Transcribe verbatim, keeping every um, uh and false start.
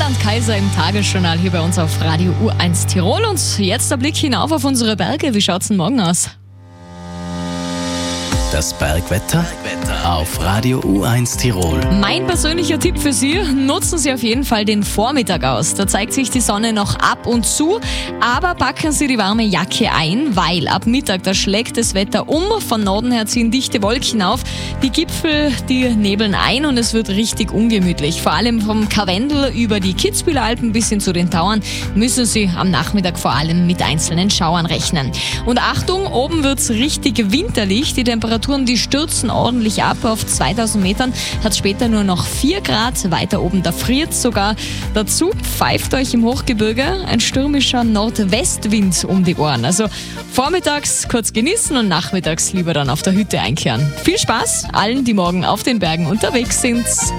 Roland Kaiser im Tagesjournal hier bei uns auf Radio U eins Tirol. Und jetzt der Blick hinauf auf unsere Berge. Wie schaut's denn morgen aus? Das Bergwetter auf Radio U eins Tirol. Mein persönlicher Tipp für Sie, nutzen Sie auf jeden Fall den Vormittag aus. Da zeigt sich die Sonne noch ab und zu, aber packen Sie die warme Jacke ein, weil ab Mittag, da schlägt das Wetter um. Von Norden her ziehen dichte Wolken auf, die Gipfel, die nebeln ein und es wird richtig ungemütlich. Vor allem vom Karwendel über die Kitzbüheler Alpen bis hin zu den Tauern müssen Sie am Nachmittag vor allem mit einzelnen Schauern rechnen. Und Achtung, oben wird's richtig winterlich. Die Temperaturen, die stürzen ordentlich ab. Auf zweitausend Metern hat es später nur noch vier Grad. Weiter oben, da friert sogar. Dazu pfeift euch im Hochgebirge ein stürmischer Nordwestwind um die Ohren. Also vormittags kurz genießen und nachmittags lieber dann auf der Hütte einkehren. Viel Spaß allen, die morgen auf den Bergen unterwegs sind.